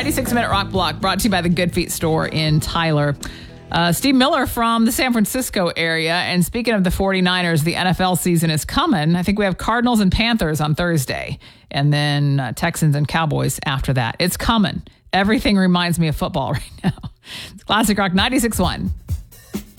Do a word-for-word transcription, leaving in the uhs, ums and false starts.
ninety-six minute Rock Block brought to you by the Good Feet store in Tyler. Uh, Steve Miller from the San Francisco area. And speaking of the 49ers, the N F L season is coming. I think we have Cardinals and Panthers on Thursday, and then uh, Texans and Cowboys after that. It's coming. Everything reminds me of football right now. It's Classic Rock ninety-six point one.